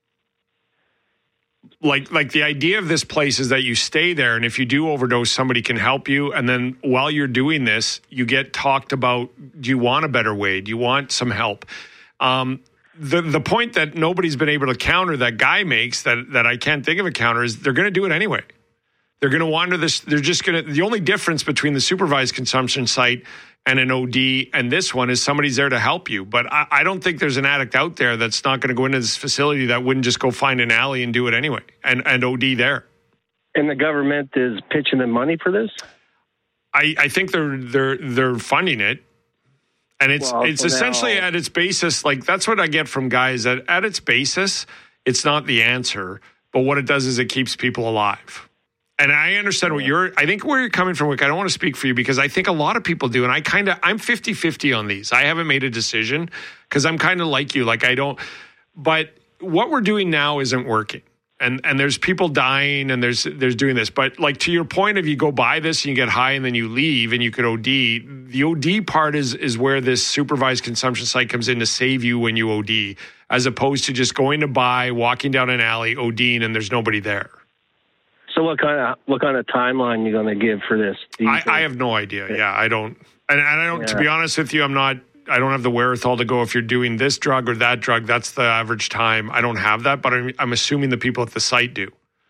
Like, like the idea of this place is that you stay there, and if you do overdose, somebody can help you. And then while you're doing this, you get talked about, do you want a better way? Do you want some help? Um, the the point that nobody's been able to counter that Guy makes, that, that I can't think of a counter, is they're going to do it anyway. They're going to wander this. They're just going to. The only difference between the supervised consumption site and an O D and this one is somebody's there to help you. But I, I don't think there's an addict out there that's not going to go into this facility that wouldn't just go find an alley and do it anyway and, and O D there. And the government is pitching in money for this? I, I think they're they're they're funding it. And it's well, it's so essentially now, at its basis, like that's what I get from guys, that at its basis, it's not the answer. But what it does is it keeps people alive. And I understand what you're, I think where you're coming from, Wick. I don't want to speak for you because I think a lot of people do. And I kind of, I'm fifty-fifty on these. I haven't made a decision because I'm kind of like you. Like I don't, but what we're doing now isn't working. And and there's people dying and there's there's doing this. But like to your point, if you go buy this and you get high and then you leave and you could O D, the O D part is is where this supervised consumption site comes in to save you when you O D, as opposed to just going to buy, walking down an alley, ODing, and there's nobody there. So what kind of what kind of timeline are you going to give for this? I, I have no idea. Yeah, I don't. And, and I don't. Yeah. To be honest with you, I'm not. I don't have the wherewithal to go if you're doing this drug or that drug. That's the average time. I don't have that, but I'm, I'm assuming the people at the site do.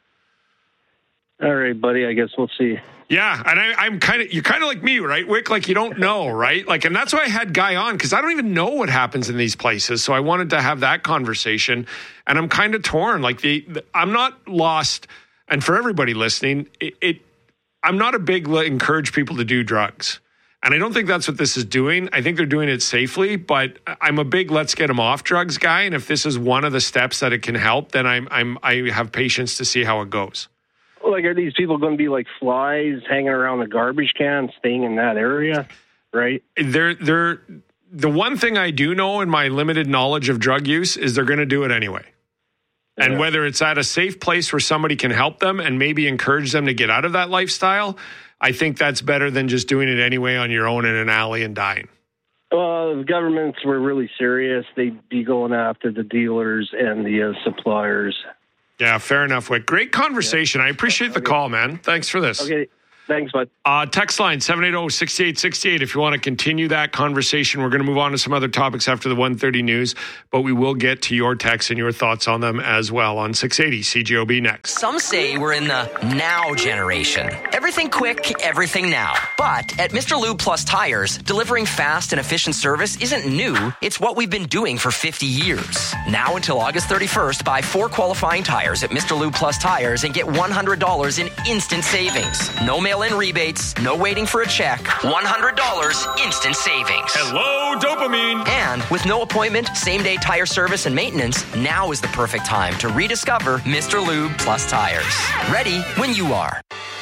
All right, buddy. I guess we'll see. Yeah, and I, I'm kind of. You're kind of like me, right, Wick? Like you don't know, right? Like, and that's why I had Guy on because I don't even know what happens in these places. So I wanted to have that conversation, and I'm kind of torn. Like the, the I'm not lost. And for everybody listening, it, it I'm not a big encourage people to do drugs. And I don't think that's what this is doing. I think they're doing it safely, but I'm a big let's get them off drugs guy. And if this is one of the steps that it can help, then I'm I'm I have patience to see how it goes. Like, are these people going to be like flies hanging around the garbage can, staying in that area, right? They're they're the one thing I do know in my limited knowledge of drug use is they're going to do it anyway. And yeah. whether it's at a safe place where somebody can help them and maybe encourage them to get out of that lifestyle, I think that's better than just doing it anyway on your own in an alley and dying. Well, if governments were really serious, they'd be going after the dealers and the uh, suppliers. Yeah, fair enough, Wick. Great conversation. Yeah. I appreciate the okay. call, man. Thanks for this. Okay. Thanks, bud. Uh, text line seven eight zero, six eight six eight if you want to continue that conversation. We're going to move on to some other topics after the one thirty news, but we will get to your texts and your thoughts on them as well on six eighty C J O B next. Some say we're in the now generation. Everything quick, everything now. But at Mister Lube Plus Tires, delivering fast and efficient service isn't new. It's what we've been doing for fifty years. Now until August thirty-first, buy four qualifying tires at Mister Lube Plus Tires and get one hundred dollars in instant savings. No mail in rebates, no waiting for a check, one hundred dollars instant savings. Hello, dopamine. And with no appointment, same-day tire service and maintenance, now is the perfect time to rediscover Mister Lube Plus Tires. Ready when you are.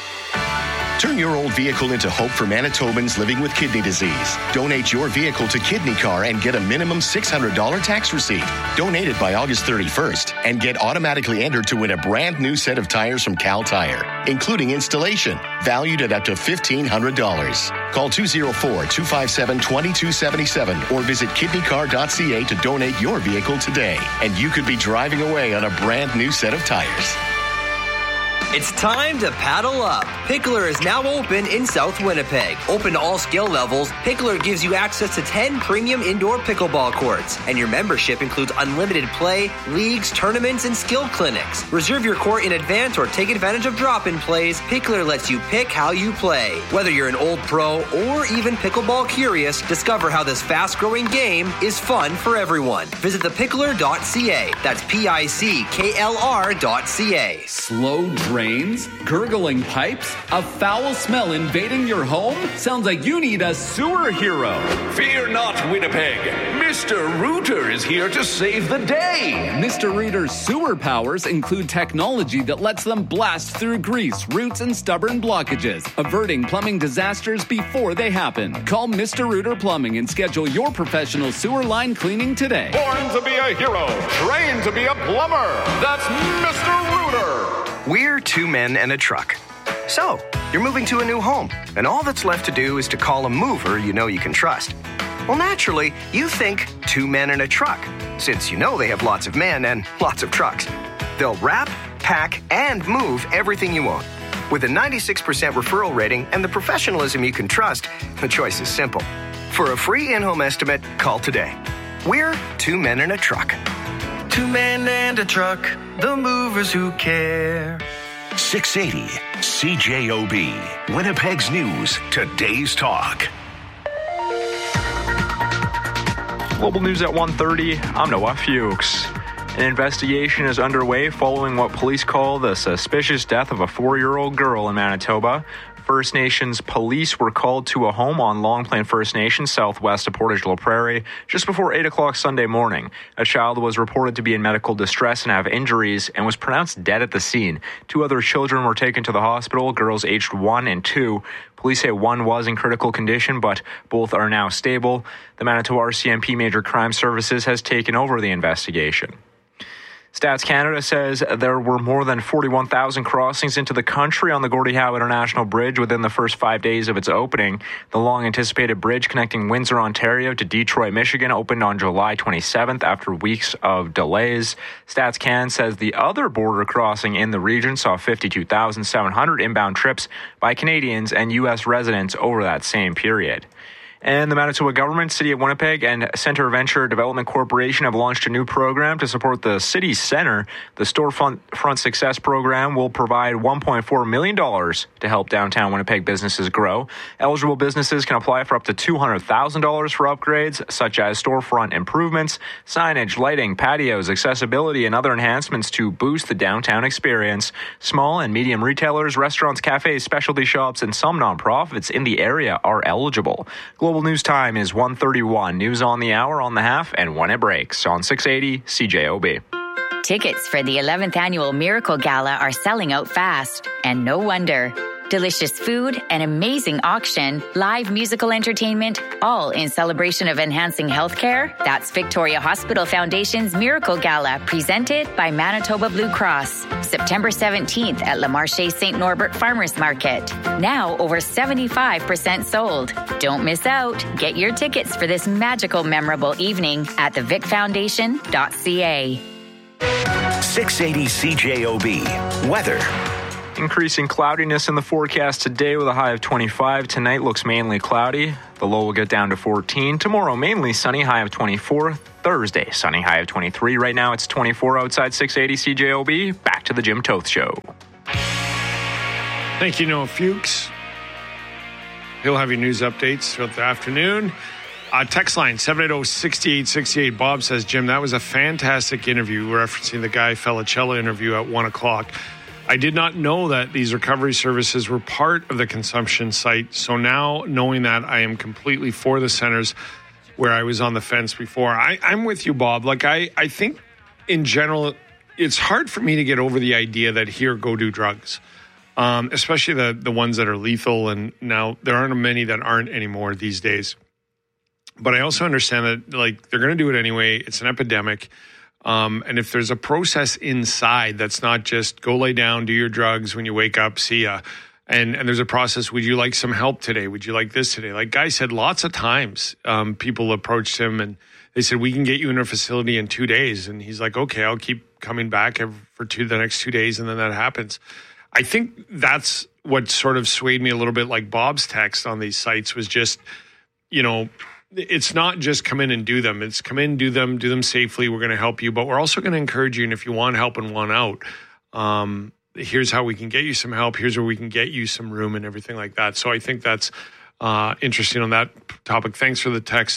Turn your old vehicle into hope for Manitobans living with kidney disease. Donate your vehicle to Kidney Car and get a minimum six hundred dollars tax receipt. Donate it by August thirty-first and get automatically entered to win a brand new set of tires from Cal Tire, including installation, valued at up to fifteen hundred dollars. Call two oh four, two five seven, two two seven seven or visit kidney car dot c a to donate your vehicle today. And you could be driving away on a brand new set of tires. It's time to paddle up. Pickler is now open in South Winnipeg. Open to all skill levels, Pickler gives you access to ten premium indoor pickleball courts. And your membership includes unlimited play, leagues, tournaments, and skill clinics. Reserve your court in advance or take advantage of drop-in plays. Pickler lets you pick how you play. Whether you're an old pro or even pickleball curious, discover how this fast-growing game is fun for everyone. Visit the pickler dot c a. That's P I C K L R dot c a. Slow drain. Gurgling pipes, a foul smell invading your home? Sounds like you need a sewer hero. Fear not, Winnipeg. Mister Rooter is here to save the day. Mister Rooter's sewer powers include technology that lets them blast through grease, roots, and stubborn blockages, averting plumbing disasters before they happen. Call Mister Rooter Plumbing and schedule your professional sewer line cleaning today. Born to be a hero, trained to be a plumber. That's Mister Rooter. We're two men and a truck. So, you're moving to a new home, and all that's left to do is to call a mover you know you can trust. Well, naturally, you think two men and a truck, since you know they have lots of men and lots of trucks. They'll wrap, pack, and move everything you own. With a ninety-six percent referral rating and the professionalism you can trust, the choice is simple. For a free in-home estimate, call today. We're two men and a truck. Two men and a truck, the movers who care. six eighty C J O B, Winnipeg's News, today's talk. Global News at one thirty, I'm Noah Fuchs. An investigation is underway following what police call the suspicious death of a four-year-old girl in Manitoba. First Nations police were called to a home on Long Plain First Nation, southwest of Portage La Prairie, just before eight o'clock Sunday morning. A child was reported to be in medical distress and have injuries and was pronounced dead at the scene. Two other children were taken to the hospital, girls aged one and two. Police say one was in critical condition, but both are now stable. The Manitoba R C M P Major Crime Services has taken over the investigation. Stats Canada says there were more than forty-one thousand crossings into the country on the Gordie Howe International Bridge within the first five days of its opening. The long-anticipated bridge connecting Windsor, Ontario to Detroit, Michigan opened on July twenty-seventh after weeks of delays. Stats Can says the other border crossing in the region saw fifty-two thousand seven hundred inbound trips by Canadians and U S residents over that same period. And the Manitoba government, City of Winnipeg, and Centre Venture Development Corporation have launched a new program to support the city's centre. The Storefront Front Success Program will provide one point four million dollars to help downtown Winnipeg businesses grow. Eligible businesses can apply for up to two hundred thousand dollars for upgrades, such as storefront improvements, signage, lighting, patios, accessibility, and other enhancements to boost the downtown experience. Small and medium retailers, restaurants, cafes, specialty shops, and some nonprofits in the area are eligible. Global News Time is one thirty-one. News on the hour, on the half, and when it breaks on six eighty C J O B. Tickets for the eleventh annual Miracle Gala are selling out fast, and no wonder. delicious food, an amazing auction, live musical entertainment, all in celebration of enhancing healthcare? That's Victoria Hospital Foundation's Miracle Gala, presented by Manitoba Blue Cross. September seventeenth at Le Marché Saint Norbert Farmers Market. Now over seventy-five percent sold. Don't miss out. Get your tickets for this magical, memorable evening at the vic foundation dot c a. six eighty C J O B. Weather. Increasing cloudiness in the forecast today with a high of twenty-five. Tonight looks mainly cloudy. The low will get down to fourteen. Tomorrow, mainly sunny, high of twenty-four. Thursday, sunny, high of twenty-three. Right now, it's twenty-four outside six eighty C J O B. Back to the Jim Toth Show. Thank you, Noah Fuchs. He'll have your news updates throughout the afternoon. Uh, text line seven eight zero, six eight six eight. Bob says, Jim, that was a fantastic interview, referencing the Guy Felicella interview at one o'clock. I did not know that these recovery services were part of the consumption site. So now, knowing that, I am completely for the centers where I was on the fence before. I, I'm with you, Bob. Like, I, I think in general, it's hard for me to get over the idea that here, go do drugs, um, especially the, the ones that are lethal. And now there aren't many that aren't anymore these days. But I also understand that, like, they're going to do it anyway. It's an epidemic. Um, and if there's a process inside that's not just go lay down, do your drugs, when you wake up, see ya. And and there's a process. Would you like some help today? Would you like this today? Like Guy said, lots of times um, people approached him and they said, we can get you in a facility in two days. And he's like, okay, I'll keep coming back for two the next two days. And then that happens. I think that's what sort of swayed me a little bit, like Bob's text on these sites was just, you know, it's not just come in and do them. It's come in, do them, do them safely. We're going to help you, but we're also going to encourage you. And if you want help and want out, um, here's how we can get you some help. Here's where we can get you some room and everything like that. So I think that's uh, interesting on that topic. Thanks for the text,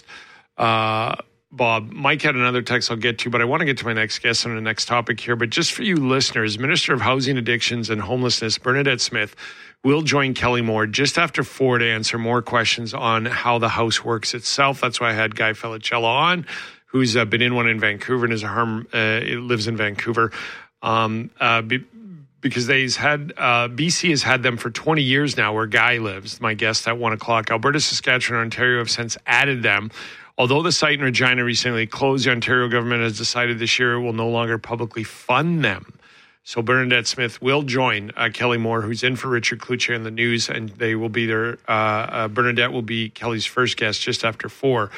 uh, Bob. Mike had another text I'll get to, but I want to get to my next guest on the next topic here. But just for you listeners, Minister of Housing, Addictions and Homelessness, Bernadette Smith, will join Kelly Moore just after four to answer more questions on how the house works itself. That's why I had Guy Felicella on, who's uh, been in one in Vancouver and is a harm, uh, lives in Vancouver. Um, uh, be, because they's had, uh, B C has had them for twenty years now, where Guy lives, my guest at one o'clock. Alberta, Saskatchewan, and Ontario have since added them. Although the site in Regina recently closed, the Ontario government has decided this year it will no longer publicly fund them. So Bernadette Smith will join uh, Kelly Moore, who's in for Richard Klucher in the news, and they will be there. Uh, uh, Bernadette will be Kelly's first guest just after four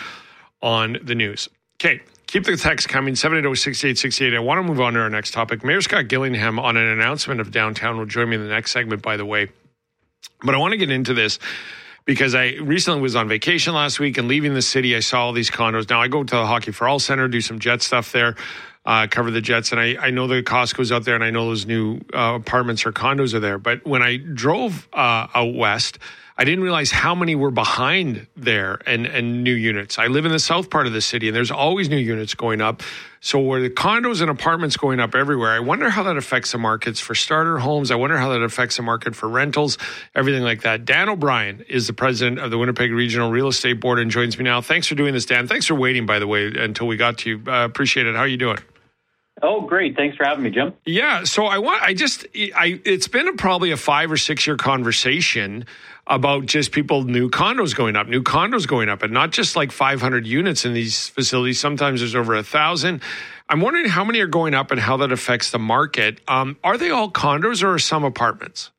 on the news. Okay, keep the text coming, seven eight zero, six eight six eight. I want to move on to our next topic. Mayor Scott Gillingham, on an announcement of downtown, will join me in the next segment, by the way. But I want to get into this because I recently was on vacation last week, and leaving the city, I saw all these condos. Now, I go to the Hockey for All Center, do some Jet stuff there. Uh, cover the Jets, and I, I know the Costco's out there, and I know those new uh, apartments or condos are there. But when I drove uh, out west, I didn't realize how many were behind there and, and new units. I live in the south part of the city, and there's always new units going up. So where the condos and apartments going up everywhere, I wonder how that affects the markets for starter homes. I wonder how that affects the market for rentals, everything like that. Dan O'Brien is the president of the Winnipeg Regional Real Estate Board and joins me now. Thanks for doing this, Dan. Thanks for waiting, by the way, until we got to you. Uh, appreciate it. How are you doing? Oh, great. Thanks for having me, Jim. Yeah. So I want, I just, I, it's been a, probably a five or six year conversation about just people, new condos going up, new condos going up, and not just like five hundred units in these facilities. Sometimes there's over a thousand. I'm wondering how many are going up and how that affects the market. Um, are they all condos or are some apartments?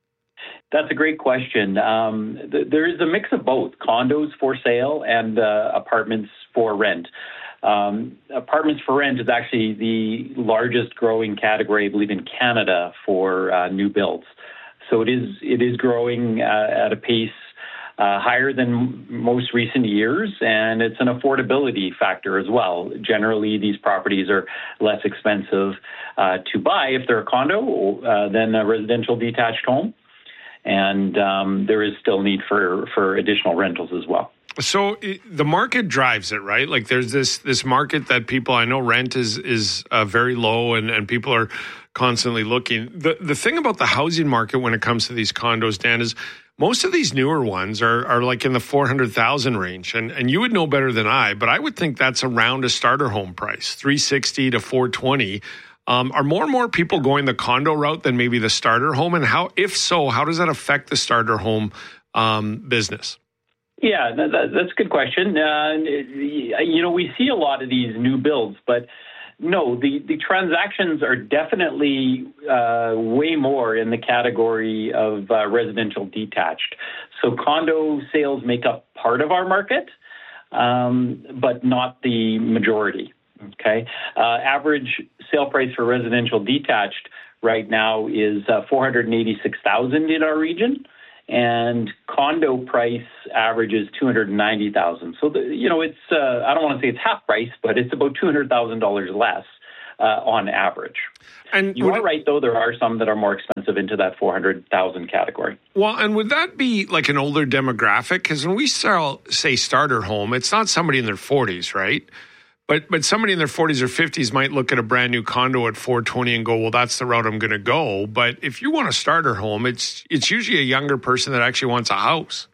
That's a great question. Um, th- there is a mix of both, condos for sale and uh, apartments for rent. Um, apartments for rent is actually the largest growing category, I believe, in Canada for uh, new builds. So it is it is growing uh, at a pace uh, higher than most recent years, and it's an affordability factor as well. Generally, these properties are less expensive uh, to buy if they're a condo uh, than a residential detached home, and um, there is still need for, for additional rentals as well. So the market drives it, right? Like there's this this market that people, I know rent is is uh, very low and, and people are constantly looking. The the thing about the housing market when it comes to these condos, Dan, is most of these newer ones are are like in the four hundred thousand range. And and you would know better than I, but I would think that's around a starter home price, three sixty to four twenty. Um, are more and more people going the condo route than maybe the starter home? And how, if so, how does that affect the starter home um, business? Yeah, that, that's a good question. Uh, you know, we see a lot of these new builds, but no, the, the transactions are definitely uh, way more in the category of uh, residential detached. So condo sales make up part of our market, um, but not the majority. Okay, uh, average sale price for residential detached right now is uh, four hundred eighty-six thousand dollars in our region, and condo price average is two hundred ninety thousand dollars. So, the, you know, it's, uh, I don't want to say it's half price, but it's about two hundred thousand dollars less uh, on average. And you are right, though, there are some that are more expensive into that four hundred thousand dollars category. Well, and would that be like an older demographic? Because when we sell, say, starter home, it's not somebody in their forties, right? But but somebody in their forties or fifties might look at a brand new condo at four twenty and go, well, that's the route I'm going to go. But if you want a starter home, it's it's usually a younger person that actually wants a house.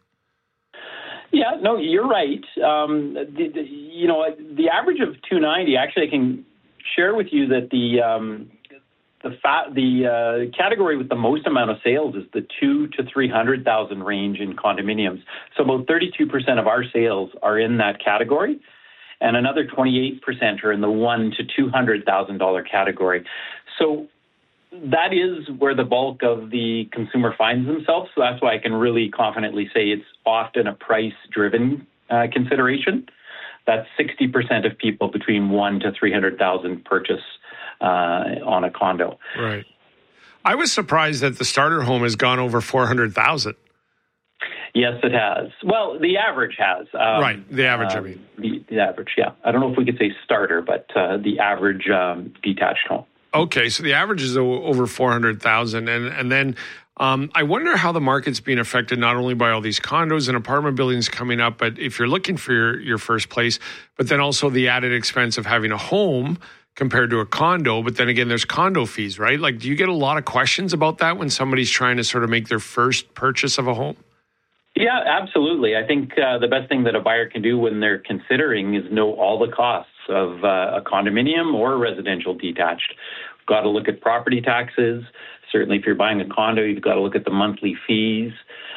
Yeah, no, you're right. Um, the, the, you know, the average of two ninety, actually, I can share with you that the um, the fa- the uh, category with the most amount of sales is the two to three hundred thousand range in condominiums. So about thirty-two percent of our sales are in that category. And another twenty-eight percent are in the one to two hundred thousand dollar category. So that is where the bulk of the consumer finds themselves. So that's why I can really confidently say it's often a price-driven uh, consideration. That's sixty percent of people between one to three hundred thousand purchase uh, on a condo. Right. I was surprised that the starter home has gone over four hundred thousand. Yes, it has. Well, the average has. Um, right, the average, um, I mean. The, the average, yeah. I don't know if we could say starter, but uh, the average um, detached home. Okay, so the average is over four hundred thousand. And, and then um, I wonder how the market's being affected not only by all these condos and apartment buildings coming up, but if you're looking for your, your first place, but then also the added expense of having a home compared to a condo. But then again, there's condo fees, right? Like, do you get a lot of questions about that when somebody's trying to sort of make their first purchase of a home? Yeah, absolutely. I think uh, the best thing that a buyer can do when they're considering is know all the costs of uh, a condominium or a residential detached. We've got to look at property taxes. Certainly, if you're buying a condo, you've got to look at the monthly fees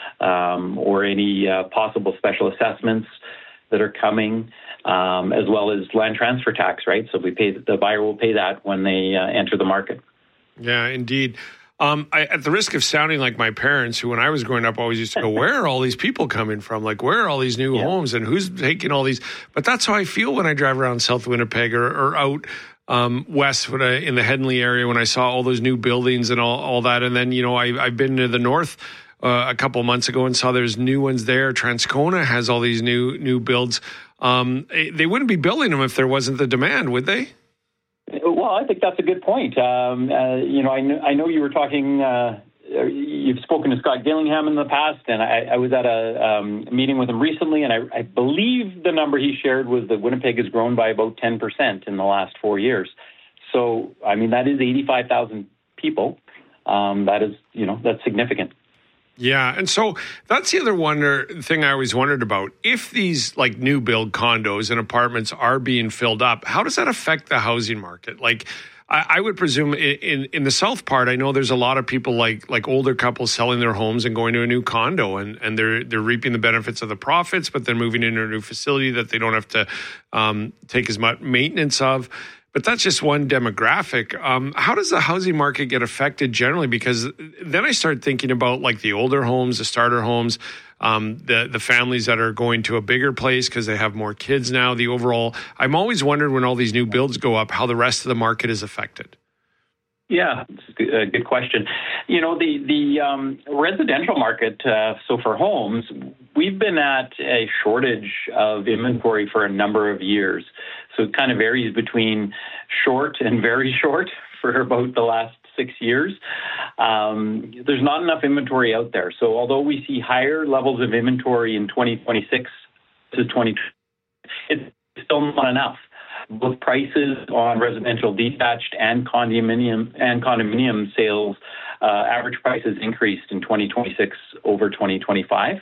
um, or any uh, possible special assessments that are coming, um, as well as land transfer tax, right? So we pay the buyer will pay that when they uh, enter the market. Yeah, indeed. Um, I, at the risk of sounding like my parents, who when I was growing up always used to go, where are all these people coming from? Like, where are all these new yeah. homes and who's taking all these? But that's how I feel when I drive around South Winnipeg or, or out um, west when I, in the Henley area when I saw all those new buildings and all, all that. And then, you know, I, I've been to the north uh, a couple months ago and saw there's new ones there. Transcona has all these new new builds. Um, they wouldn't be building them if there wasn't the demand, would they? Well, I think that's a good point. Um, uh, you know, I, kn- I know you were talking, uh, you've spoken to Scott Gillingham in the past, and I, I was at a um, meeting with him recently, and I, I believe the number he shared was that Winnipeg has grown by about ten percent in the last four years. So, I mean, that is eighty-five thousand people. Um, that is, you know, that's significant. Yeah, and so that's the other wonder thing I always wondered about. If these like new build condos and apartments are being filled up, how does that affect the housing market? Like, I, I would presume in, in in the south part, I know there's a lot of people like like older couples selling their homes and going to a new condo, and, and they're they're reaping the benefits of the profits, but then moving into a new facility that they don't have to um, take as much maintenance of. But that's just one demographic. Um, how does the housing market get affected generally? Because then I start thinking about like the older homes, the starter homes, um, the the families that are going to a bigger place because they have more kids now. The overall, I'm always wondered when all these new builds go up, how the rest of the market is affected. Yeah, it's a good question. You know, the the um, residential market, uh, so for homes, we've been at a shortage of inventory for a number of years. So it kind of varies between short and very short for about the last six years. Um, there's not enough inventory out there. So although we see higher levels of inventory in twenty twenty-six to twenty twenty, it's still not enough. Both prices on residential detached and condominium and condominium sales, uh, average prices increased in twenty twenty-six over twenty twenty-five.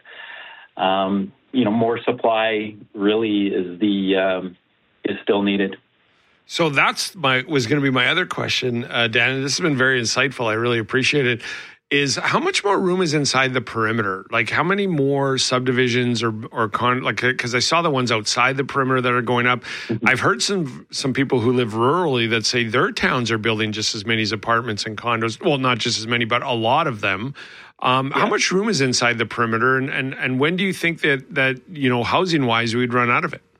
Um, you know, more supply really is the um, is still needed. So that's my was going to be my other question, uh, Dan, and this has been very insightful. I really appreciate it. Is how much more room is inside the perimeter? Like how many more subdivisions or or con like because I saw the ones outside the perimeter that are going up. Mm-hmm. I've heard some some people who live rurally that say their towns are building just as many apartments and condos. Well, not just as many, but a lot of them. Um, yeah. How much room is inside the perimeter, and, and and when do you think that that you know housing wise we'd run out of it?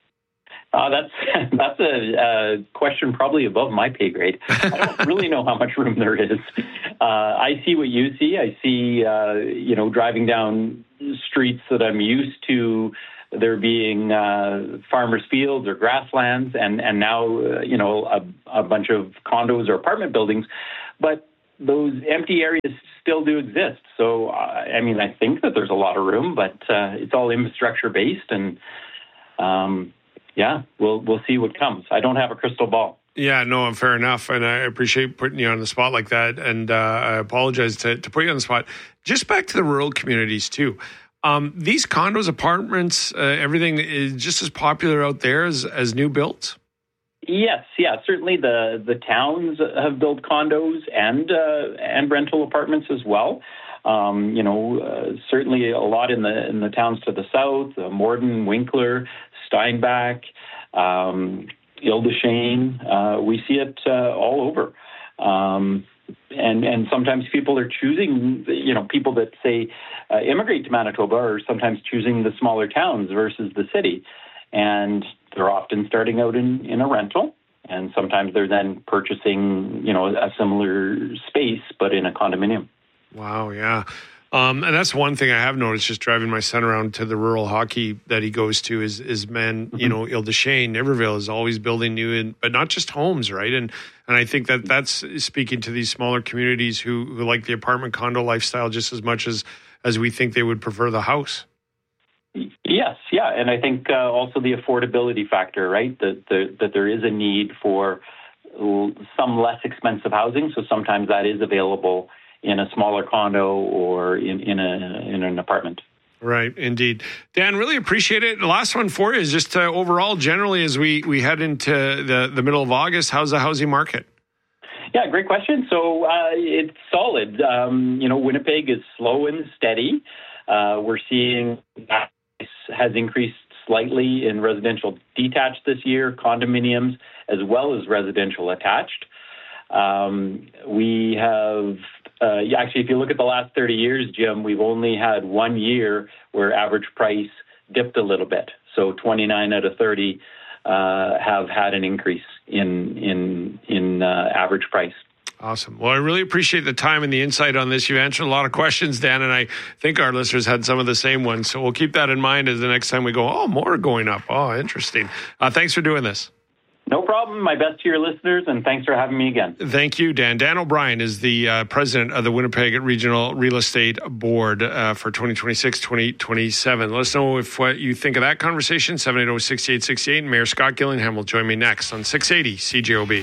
Uh, that's that's a, a question probably above my pay grade. I don't really know how much room there is. Uh, I see what you see. I see, uh, you know, driving down streets that I'm used to there being uh, farmers' fields or grasslands, and and now uh, you know a, a bunch of condos or apartment buildings, but those empty areas still do exist. So uh, I mean, I think that there's a lot of room, but uh, it's all infrastructure based and. Um, Yeah, we'll we'll see what comes. I don't have a crystal ball. Yeah, no, fair enough. And I appreciate putting you on the spot like that. And uh, I apologize to, to put you on the spot. Just back to the rural communities too. Um, these condos, apartments, uh, everything is just as popular out there as, as new builds? Yes, yeah. Certainly the, the towns have built condos and, uh, and rental apartments as well. Um, you know, uh, certainly a lot in the in the towns to the south, uh, Morden, Winkler, Steinbach, um, Ile-des-Chênes. Uh, we see it uh, all over. Um, and and sometimes people are choosing, you know, people that say uh, immigrate to Manitoba are sometimes choosing the smaller towns versus the city. And they're often starting out in, in a rental. And sometimes they're then purchasing, you know, a similar space, but in a condominium. Wow, yeah. Um, and that's one thing I have noticed just driving my son around to the rural hockey that he goes to is, is man, mm-hmm. you know, Ile-des-Chênes, Niverville is always building new, in, but not just homes, right? And and I think that that's speaking to these smaller communities who, who like the apartment condo lifestyle just as much as, as we think they would prefer the house. Yes, yeah. And I think uh, also the affordability factor, right? That, the, that there is a need for some less expensive housing. So sometimes that is available in a smaller condo or in, in a in an apartment. Right, indeed. Dan, really appreciate it. The last one for you is just uh, overall, generally, as we, we head into the, the middle of August, how's the housing market? Yeah, great question. So uh, it's solid. Um, you know, Winnipeg is slow and steady. Uh, we're seeing that has increased slightly in residential detached this year, condominiums, as well as residential attached. Um, we have... Uh, yeah, actually, if you look at the last thirty years, Jim, we've only had one year where average price dipped a little bit. So twenty-nine out of thirty uh, have had an increase in in in uh, average price. Awesome. Well, I really appreciate the time and the insight on this. You've answered a lot of questions, Dan, and I think our listeners had some of the same ones. So we'll keep that in mind as the next time we go, oh, more going up. Oh, interesting. Uh, thanks for doing this. No problem. My best to your listeners, and thanks for having me again. Thank you, Dan. Dan O'Brien is the uh, president of the Winnipeg Regional Real Estate Board uh, for twenty twenty-six twenty twenty-seven. Let us know if what you think of that conversation. seven eight zero, six eight six eight. Mayor Scott Gillingham will join me next on six eighty C J O B.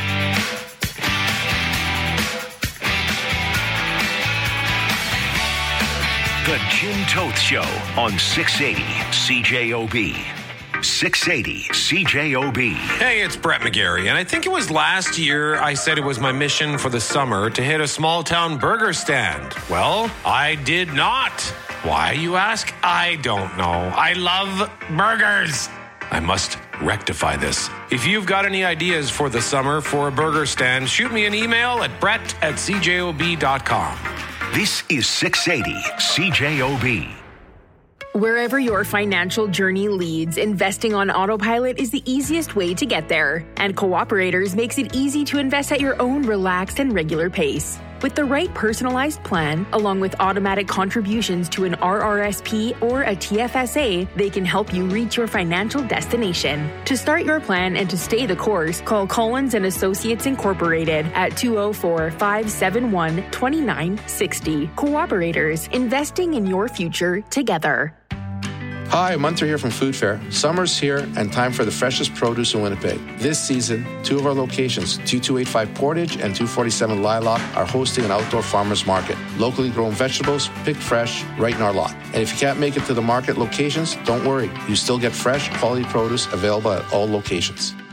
The Jim Toth Show on six eighty C J O B. six eighty C J O B. Hey, it's Brett McGarry, and I think it was last year I said it was my mission for the summer to hit a small town burger stand. Well, I did not. Why, you ask? I don't know. I love burgers. I must rectify this. If you've got any ideas for the summer for a burger stand, shoot me an email at brett at c j o b dot com. This is six eighty C J O B. Wherever your financial journey leads, investing on autopilot is the easiest way to get there. And Cooperators makes it easy to invest at your own relaxed and regular pace. With the right personalized plan, along with automatic contributions to an R R S P or a T F S A, they can help you reach your financial destination. To start your plan and to stay the course, call Collins and Associates Incorporated at two oh four, five seven one, two nine six oh. Cooperators, investing in your future together. Hi, Munter here from Food Fair. Summer's here and time for the freshest produce in Winnipeg. This season, two of our locations, two two eight five Portage and two forty-seven Lilac, are hosting an outdoor farmers market. Locally grown vegetables, picked fresh, right in our lot. And if you can't make it to the market locations, don't worry. You still get fresh, quality produce available at all locations.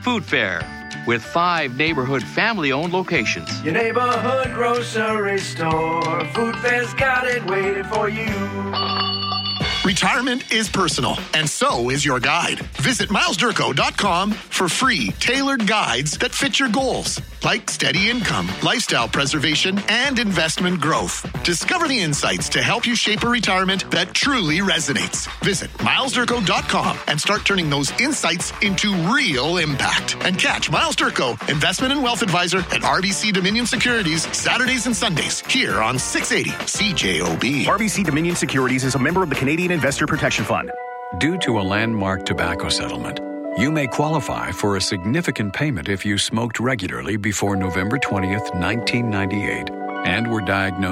Food Fair, with five neighborhood family-owned locations. Your neighborhood grocery store. Food Fair's got it waiting for you. Retirement is personal, and so is your guide. Visit miles durko dot com for free, tailored guides that fit your goals, like steady income, lifestyle preservation, and investment growth. Discover the insights to help you shape a retirement that truly resonates. Visit miles durko dot com and start turning those insights into real impact. And catch Miles Durko, Investment and Wealth Advisor at R B C Dominion Securities, Saturdays and Sundays, here on six eighty C J O B. R B C Dominion Securities is a member of the Canadian Investor Protection Fund. Due to a landmark tobacco settlement, you may qualify for a significant payment if you smoked regularly before November twentieth, nineteen ninety-eight, and were diagnosed